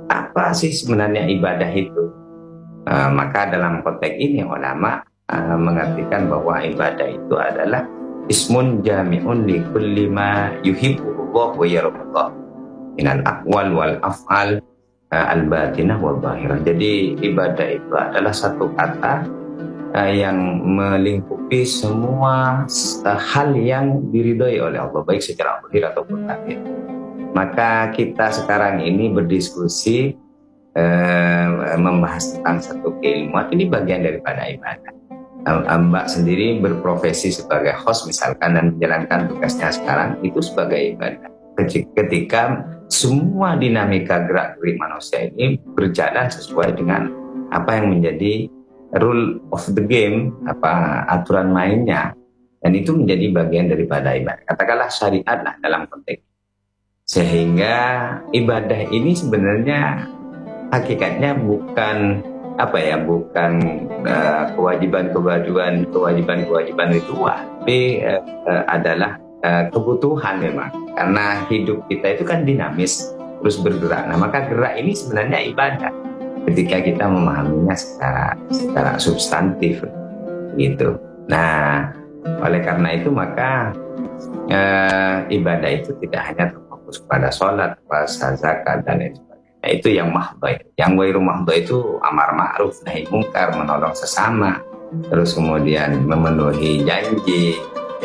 apa sih sebenarnya ibadah itu? Maka dalam konteks ini ulama mengartikan bahwa ibadah itu adalah ismun jami'un li kulli ma yuhibbullah wa yardah minal aqwal wal af'al al-batinah wal zahirah. Jadi ibadah itu adalah satu kata yang melingkupi semua hal yang diridhoi oleh Allah, baik secara zahir ataupun batin. Maka kita sekarang ini berdiskusi membahas tentang satu keilmuan, ini bagian daripada ibadah. Mbak sendiri berprofesi sebagai host misalkan dan menjalankan tugasnya sekarang itu sebagai ibadah. Ketika semua dinamika gerak-gerik manusia ini berjalan sesuai dengan apa yang menjadi rule of the game, aturan mainnya, dan itu menjadi bagian daripada ibadah. Katakanlah syariat lah dalam konteks. Sehingga ibadah ini sebenarnya hakikatnya bukan kewajiban ritual, tapi adalah kebutuhan memang, karena hidup kita itu kan dinamis terus bergerak. Nah, maka gerak ini sebenarnya ibadah ketika kita memahaminya secara substantif gitu. Nah, oleh karena itu maka ibadah itu tidak hanya terfokus pada sholat, puasa, zakat dan lain sebagainya. Nah, itu yang mahdhah. Yang ghairu mahdhah itu amar ma'ruf nahi mungkar, menolong sesama, terus kemudian memenuhi janji,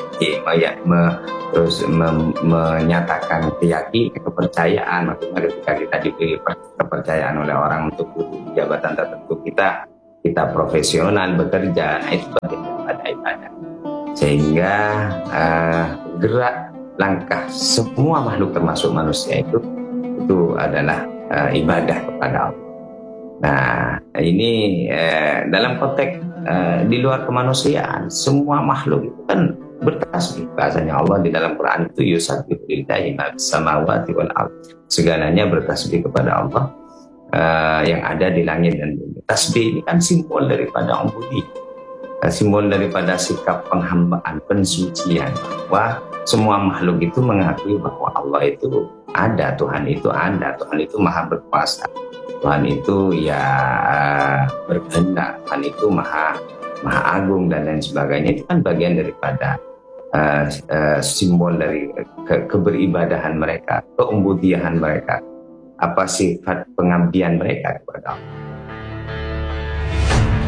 terus menyatakan keyakinan, kepercayaan. Maksudnya ketika kita diberi kepercayaan oleh orang untuk jabatan tertentu, kita profesional bekerja. Nah, itu bagian daripada ibadah. Sehingga gerak langkah semua makhluk termasuk manusia itu adalah ibadah kepada Allah. Nah, ini dalam konteks di luar kemanusiaan, semua makhluk itu kan bertasbih. Bahasanya Allah di dalam Quran itu yusabbihu lillahi ma fis samawati wal ardh. Segalanya bertasbih kepada Allah yang ada di langit dan bumi. Tasbih ini kan simbol daripada ubudiyah, simbol daripada sikap penghambaan, pensucian, bahwa semua makhluk itu mengakui bahwa Allah itu ada, Tuhan itu ada, Tuhan itu maha berkuasa, Tuhan itu ya berkehendak, Tuhan itu maha agung dan lain sebagainya. Itu kan bagian daripada simbol dari keberibadahan mereka, keumbudiyahan mereka, apa sifat pengabdian mereka kepada Allah.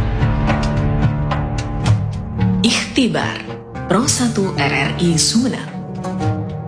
Ikhtibar Pro 1 RRI Sumeneb.